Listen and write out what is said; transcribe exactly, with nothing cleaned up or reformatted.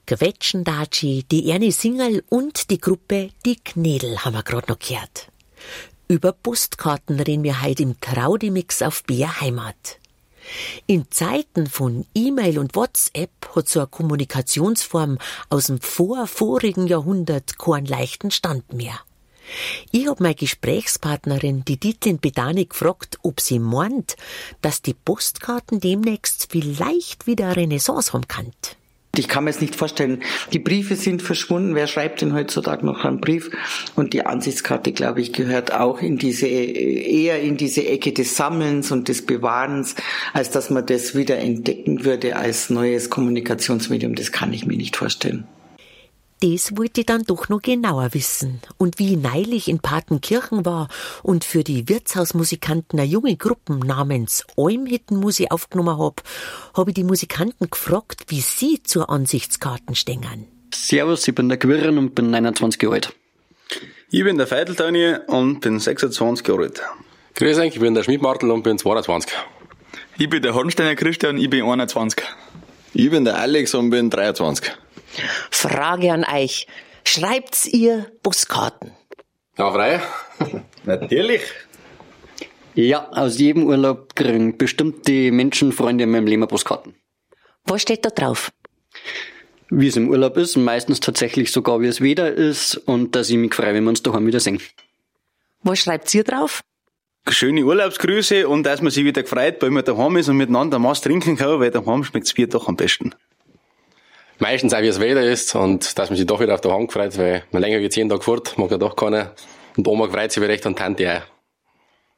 Quetschendatschi, die Ernie Singerl und die Gruppe Die Knädel haben wir gerade noch gehört. Über Postkarten reden wir heute im Traudi-Mix auf B R Heimat. In Zeiten von E-Mail und WhatsApp hat so eine Kommunikationsform aus dem vorvorigen Jahrhundert keinen leichten Stand mehr. Ich hab meine Gesprächspartnerin, die Ditlin Bedani, gefragt, ob sie meint, dass die Postkarten demnächst vielleicht wieder eine Renaissance haben kann. Ich kann mir es nicht vorstellen. Die Briefe sind verschwunden. Wer schreibt denn heutzutage noch einen Brief? Und die Ansichtskarte, glaube ich, gehört auch in diese, eher in diese Ecke des Sammelns und des Bewahrens, als dass man das wieder entdecken würde als neues Kommunikationsmedium. Das kann ich mir nicht vorstellen. Das wollte ich dann doch noch genauer wissen. Und wie ich neulich in Partenkirchen war und für die Wirtshausmusikanten eine junge Gruppe namens Almhüttenmusi aufgenommen habe, habe ich die Musikanten gefragt, wie sie zur Ansichtskarten stehen. Servus, ich bin der Quirren und bin neunundzwanzig Jahre alt. Ich bin der Feitel-Toni und bin sechsundzwanzig Jahre alt. Grüß euch, ich bin der Schmidt-Martel und bin zweiundzwanzig. Ich bin der Hornsteiner Christian, ich bin einundzwanzig. Ich bin der Alex und bin dreiundzwanzig. Frage an euch. Schreibt's ihr Postkarten? Ja, frei. Natürlich. Ja, aus jedem Urlaub kriegen bestimmt die Menschenfreunde in meinem Leben Postkarten. Was steht da drauf? Wie es im Urlaub ist, meistens tatsächlich sogar wie es wieder ist und dass ich mich freue, wenn wir uns daheim wieder sehen. Was schreibt ihr drauf? Schöne Urlaubsgrüße und dass man sich wieder gefreut, weil man daheim ist und miteinander Maß trinken kann, weil daheim schmeckt das Bier doch am besten. Meistens auch, wie es Wetter ist und dass man sich doch wieder auf der Hand freut, weil man länger wie zehn Tage fort, mag ja doch keiner. Und Oma freut sich recht und Tante auch.